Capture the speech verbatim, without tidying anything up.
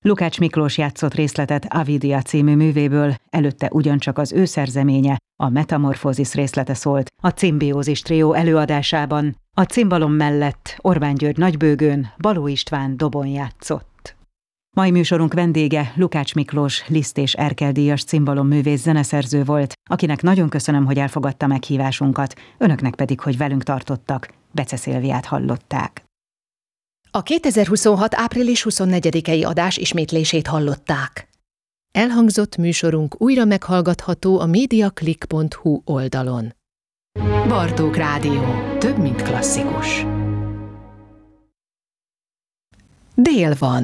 Lukács Miklós játszott részletet Avidia című művéből, előtte ugyancsak az ő szerzeménye, a Metamorfózis részlete szólt a Cimbiózis trió előadásában. A cimbalom mellett Orbán György nagybőgőn, Baló István dobon játszott. Mai műsorunk vendége Lukács Miklós Liszt és Erkel díjas cimbalom művész zeneszerző volt, akinek nagyon köszönöm, hogy elfogadta meghívásunkat, önöknek pedig, hogy velünk tartottak. Bece Szilviát hallották. A kétezer-huszonhat április huszonnegyedikei adás ismétlését hallották. Elhangzott műsorunk újra meghallgatható a mediaclick pont hu oldalon. Bartók Rádió. Több, mint klasszikus. Dél van.